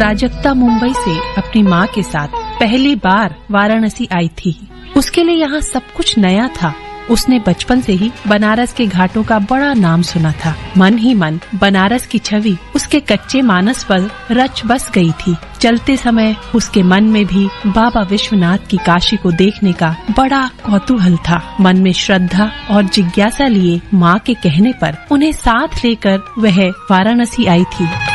प्राजक्ता मुंबई से अपनी माँ के साथ पहली बार वाराणसी आई थी। उसके लिए यहाँ सब कुछ नया था। उसने बचपन से ही बनारस के घाटों का बड़ा नाम सुना था। मन ही मन बनारस की छवि उसके कच्चे मानस पर रच बस गई थी। चलते समय उसके मन में भी बाबा विश्वनाथ की काशी को देखने का बड़ा कौतूहल था। मन में श्रद्धा और जिज्ञासा लिए माँ के कहने पर उन्हें साथ लेकर वह वाराणसी आई थी।